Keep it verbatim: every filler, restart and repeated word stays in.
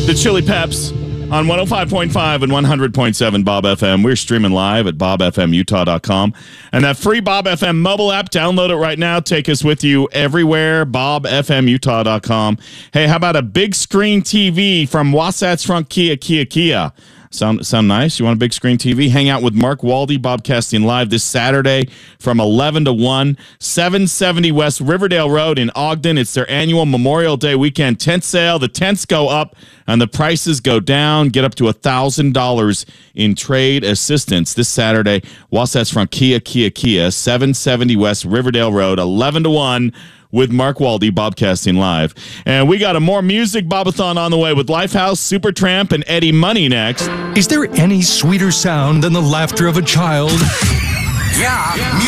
The Chili Peps on one oh five point five and one hundred point seven Bob F M. We're streaming live at bob f m utah dot com. And that free Bob F M mobile app, download it right now. Take us with you everywhere, bob f m utah dot com. Hey, how about a big screen T V from Wasatch Front Kia, Kia, Kia? Sound sound nice? You want a big screen T V? Hang out with Mark Waldy, Bobcasting Live this Saturday from eleven to one, seven seventy West Riverdale Road in Ogden. It's their annual Memorial Day weekend tent sale. The tents go up and the prices go down. Get up to one thousand dollars in trade assistance this Saturday. Wasatch Front Kia, Kia, Kia, seven seventy West Riverdale Road, eleven to one. With Mark Waldy, Bobcasting Live. And we got a more music Bobathon on the way with Lifehouse, Supertramp, and Eddie Money next. Is there any sweeter sound than the laughter of a child? Yeah.